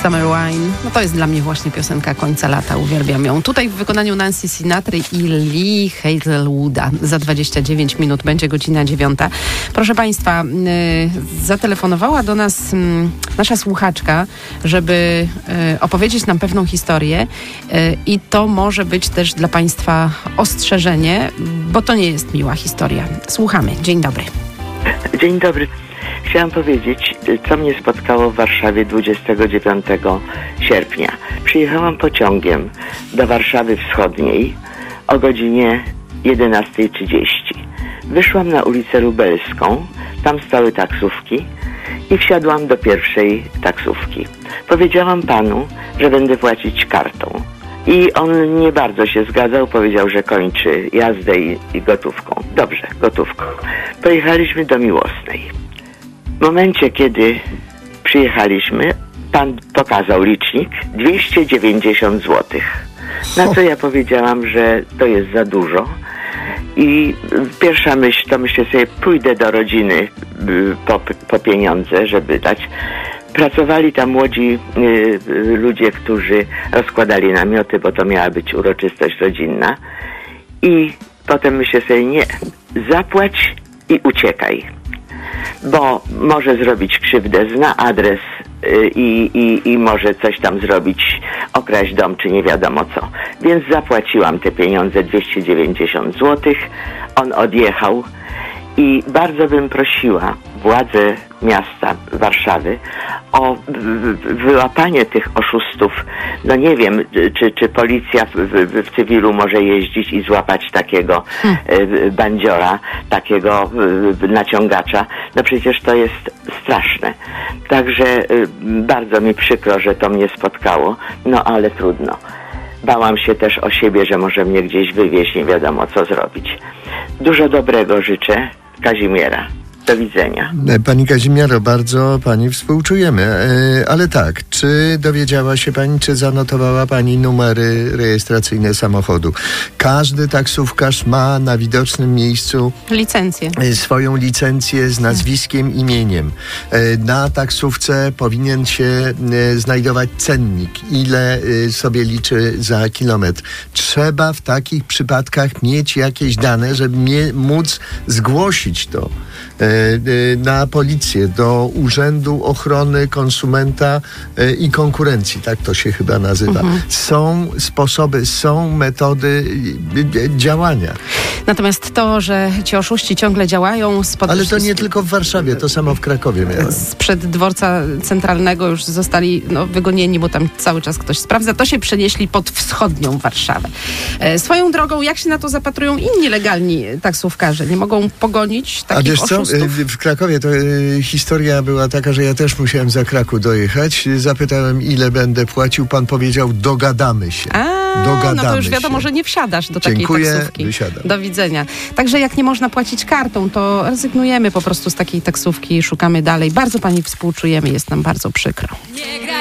Summer Wine. No to jest dla mnie właśnie piosenka końca lata. Uwielbiam ją. Tutaj w wykonaniu Nancy Sinatry i Lee Hazlewooda. Za 29 minut będzie godzina 9. Proszę Państwa, zatelefonowała do nas nasza słuchaczka, żeby opowiedzieć nam pewną historię i to może być też dla Państwa ostrzeżenie, bo to nie jest miła historia. Słuchamy. Dzień dobry. Dzień dobry. Chciałam powiedzieć, co mnie spotkało w Warszawie 29 sierpnia. Przyjechałam pociągiem do Warszawy Wschodniej o godzinie 11:30. Wyszłam na ulicę Lubelską, tam stały taksówki i wsiadłam do pierwszej taksówki. Powiedziałam panu, że będę płacić kartą. I on nie bardzo się zgadzał, powiedział, że kończy jazdę i gotówką. Dobrze, gotówką. Pojechaliśmy do Miłosnej. W momencie, kiedy przyjechaliśmy, pan pokazał licznik 290 zł. Na co ja powiedziałam, że to jest za dużo. I pierwsza myśl, to myślę sobie, pójdę do rodziny po pieniądze, żeby dać. Pracowali tam młodzi ludzie, którzy rozkładali namioty, bo to miała być uroczystość rodzinna. I potem myślę sobie, nie, zapłać i uciekaj. Bo może zrobić krzywdę, zna adres i może coś tam zrobić, okraść dom, czy nie wiadomo co. Więc zapłaciłam te pieniądze, 290 zł. On odjechał i bardzo bym prosiła władze miasta Warszawy o wyłapanie tych oszustów. No nie wiem, czy policja w cywilu może jeździć i złapać takiego bandziora, takiego naciągacza. No przecież to jest straszne. Także bardzo mi przykro, że to mnie spotkało, no ale trudno. Bałam się też o siebie, że może mnie gdzieś wywieźć, nie wiadomo co zrobić. Dużo dobrego życzę. Kazimiera. Do widzenia. Pani Kazimiero, bardzo Pani współczujemy. Ale tak, czy dowiedziała się Pani, czy zanotowała Pani numery rejestracyjne samochodu? Każdy taksówkarz ma na widocznym miejscu licencję. Swoją licencję z nazwiskiem, imieniem. Na taksówce powinien się znajdować cennik, ile sobie liczy za kilometr. Trzeba w takich przypadkach mieć jakieś dane, żeby móc zgłosić to na policję, do Urzędu Ochrony Konsumenta i Konkurencji, tak to się chyba nazywa. Są sposoby, są metody działania. Natomiast to, że ci oszuści ciągle działają... Ale to nie tylko w Warszawie, to samo w Krakowie miałem. Sprzed dworca centralnego już zostali wygonieni, bo tam cały czas ktoś sprawdza. To się przenieśli pod wschodnią Warszawę. Swoją drogą, jak się na to zapatrują inni legalni taksówkarze? Nie mogą pogonić takich oszustów? W Krakowie to historia była taka, że ja też musiałem za Kraków dojechać. Zapytałem, ile będę płacił. Pan powiedział, dogadamy się. No to już wiadomo, że nie wsiadasz do takiej taksówki. Wysiadam. Do widzenia. Także jak nie można płacić kartą, to rezygnujemy po prostu z takiej taksówki i szukamy dalej. Bardzo Pani współczujemy, jest nam bardzo przykro.